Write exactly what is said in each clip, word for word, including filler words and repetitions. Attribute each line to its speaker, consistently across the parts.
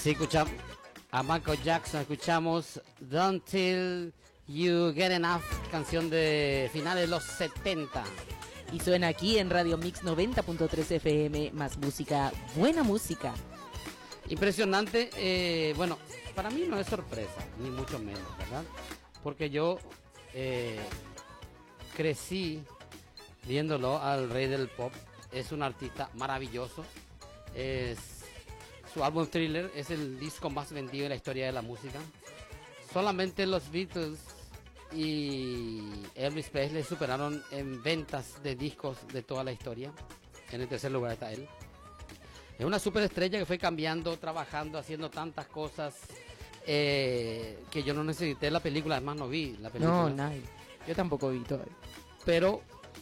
Speaker 1: Así escuchamos a Michael Jackson, escuchamos Don't Till You Get Enough, canción de finales de los setenta.
Speaker 2: Y suena aquí en Radio Mix noventa punto tres F M, más música, buena música.
Speaker 1: Impresionante, eh, bueno, para mí no es sorpresa, ni mucho menos, ¿verdad? Porque yo eh, crecí viéndolo al rey del pop, es un artista maravilloso, es, su álbum Thriller es el disco más vendido en la historia de la música. Solamente los Beatles y Elvis Presley superaron en ventas de discos de toda la historia. En el tercer lugar está él. Es una superestrella que fue cambiando, trabajando, haciendo tantas cosas eh, que yo no necesité la película, además no vi la película.
Speaker 2: No, nadie. Yo tampoco vi todavía.
Speaker 1: Pero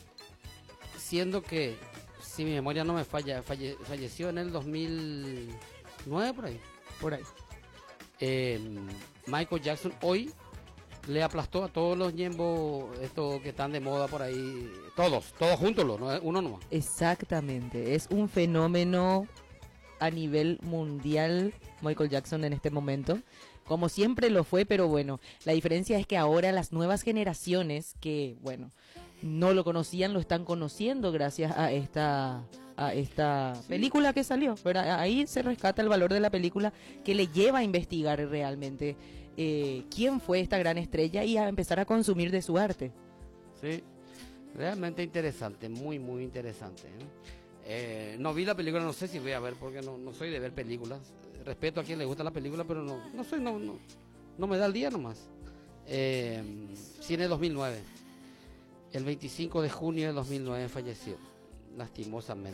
Speaker 1: siendo que, si mi memoria no me falla, falle, falleció en el dos mil nueve por ahí.
Speaker 2: Por ahí.
Speaker 1: Eh, Michael Jackson hoy le aplastó a todos los ñembos estos que están de moda por ahí, todos, todos juntos, no uno nomás.
Speaker 2: Exactamente, es un fenómeno a nivel mundial Michael Jackson en este momento, como siempre lo fue, pero bueno, la diferencia es que ahora las nuevas generaciones que, bueno, no lo conocían, lo están conociendo gracias a esta a esta sí. película que salió, pero ahí se rescata el valor de la película que le lleva a investigar realmente eh, quién fue esta gran estrella y a empezar a consumir de su arte.
Speaker 1: Sí, realmente interesante, muy muy interesante, ¿eh? Eh, no vi la película, no sé si voy a ver porque no, no soy de ver películas. Respeto a quien le gusta la película, pero no, no soy, no, no, no me da el día nomás. Eh, Cine dos mil nueve, el veinticinco de junio de dos mil nueve falleció, lastimosamente.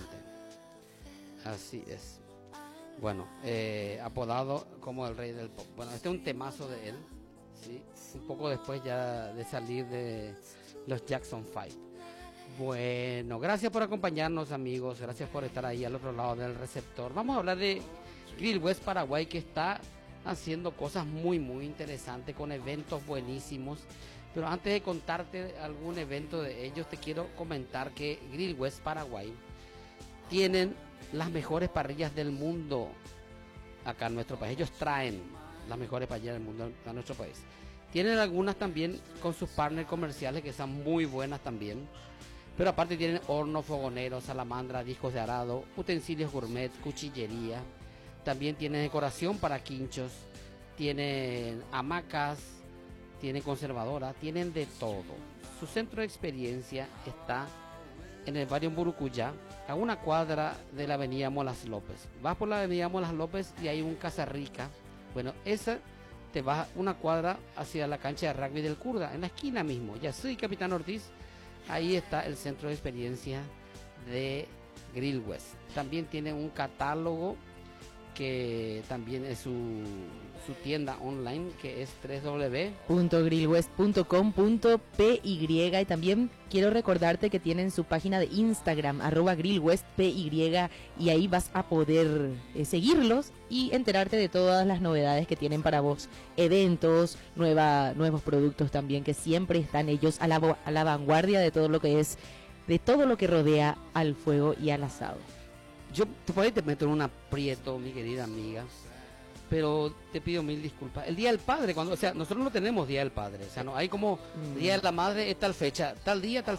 Speaker 1: Así es. Bueno, eh, apodado como el rey del pop. Bueno, este es un temazo de él, ¿sí? Un poco después ya de salir de los Jackson Five. Bueno, gracias por acompañarnos, amigos, gracias por estar ahí al otro lado del receptor. Vamos a hablar de Grill West Paraguay, que está haciendo cosas muy muy interesantes con eventos buenísimos. Pero antes de contarte algún evento de ellos, te quiero comentar que Grill West Paraguay tienen las mejores parrillas del mundo acá en nuestro país. Ellos traen las mejores parrillas del mundo a nuestro país. Tienen algunas también con sus partners comerciales que son muy buenas también. Pero aparte tienen horno, fogonero, salamandra, discos de arado, utensilios gourmet, cuchillería. También tienen decoración para quinchos, tienen hamacas, tienen conservadora, tienen de todo. Su centro de experiencia está en el barrio Burucuyá, a una cuadra de la avenida Molas López. Vas por la avenida Molas López y hay un Casa Rica. Bueno, esa te vas una cuadra hacia la cancha de rugby del Kurda, en la esquina mismo. Ya soy Capitán Ortiz. Ahí está el centro de experiencia de Grill West. También tiene un catálogo que también es su, su tienda online, que es doble u doble u doble u
Speaker 2: punto grill west punto com punto p y. Y también quiero recordarte que tienen su página de Instagram, arroba grillwestpy, y ahí vas a poder eh, seguirlos y enterarte de todas las novedades que tienen para vos, eventos, nueva, nuevos productos también, que siempre están ellos a la, a la vanguardia de todo lo que es, de todo lo que rodea al fuego y al asado.
Speaker 1: Yo por ahí te meto en un aprieto, mi querida amiga, pero te pido mil disculpas. El Día del Padre, cuando, o sea, nosotros no tenemos Día del Padre, o sea, no hay como Día de la Madre es tal fecha, tal día, tal